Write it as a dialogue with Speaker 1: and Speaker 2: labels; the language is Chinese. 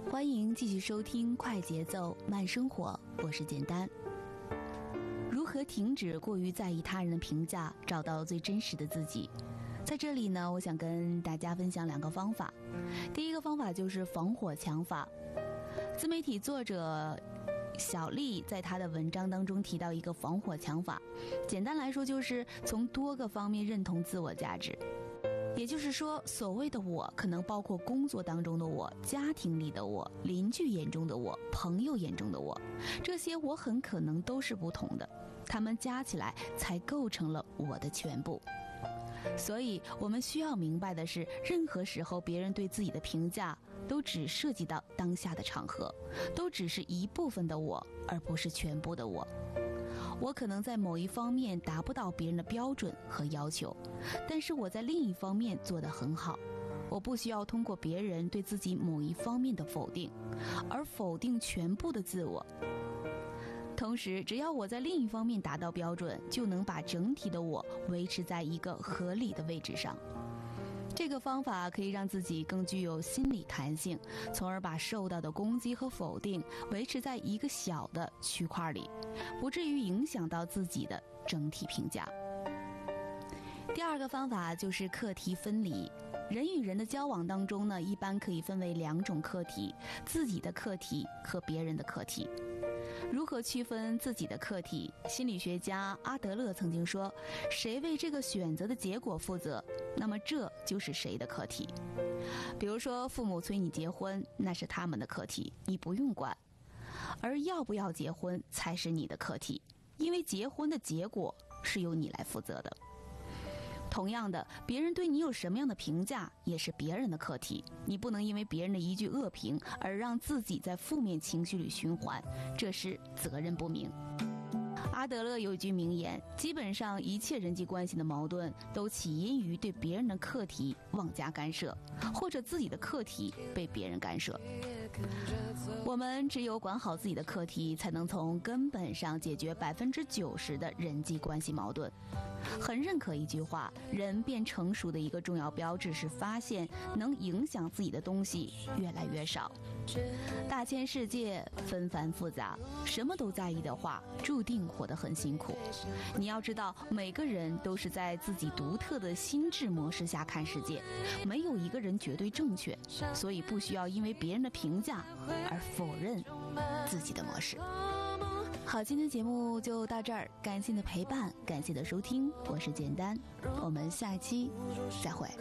Speaker 1: 欢迎继续收听快节奏慢生活，我是简单。如何停止过于在意他人的评价，找到最真实的自己？在这里呢，我想跟大家分享2个方法。第一个方法就是防火墙法。自媒体作者小丽在她的文章当中提到一个防火墙法，简单来说就是从多个方面认同自我价值。也就是说，所谓的我可能包括工作当中的我、家庭里的我、邻居眼中的我、朋友眼中的我，这些我很可能都是不同的，它们加起来才构成了我的全部。所以我们需要明白的是，任何时候别人对自己的评价都只涉及到当下的场合，都只是一部分的我，而不是全部的我。我可能在某一方面达不到别人的标准和要求，但是我在另一方面做得很好。我不需要通过别人对自己某一方面的否定，而否定全部的自我。同时，只要我在另一方面达到标准，就能把整体的我维持在一个合理的位置上。这个方法可以让自己更具有心理弹性，从而把受到的攻击和否定维持在一个小的区块里，不至于影响到自己的整体评价。第2个方法就是课题分离。人与人的交往当中呢，一般可以分为2种课题：自己的课题和别人的课题。如何区分自己的课题？心理学家阿德勒曾经说，谁为这个选择的结果负责，那么这就是谁的课题。比如说，父母催你结婚，那是他们的课题，你不用管；而要不要结婚才是你的课题，因为结婚的结果是由你来负责的。同样的，别人对你有什么样的评价也是别人的课题，你不能因为别人的一句恶评而让自己在负面情绪里循环，这是责任不明。阿德勒有一句名言，基本上一切人际关系的矛盾都起因于对别人的课题妄加干涉，或者自己的课题被别人干涉。我们只有管好自己的课题，才能从根本上解决90%的人际关系矛盾。很认可一句话，人变成熟的一个重要标志是发现能影响自己的东西越来越少。大千世界纷繁复杂，什么都在意的话，注定活得很辛苦。你要知道，每个人都是在自己独特的心智模式下看世界，没有一个人绝对正确，所以不需要因为别人的评价而否认自己的模式。好，今天的节目就到这儿，感谢你的陪伴，感谢你的收听，我是简单，我们下期再会。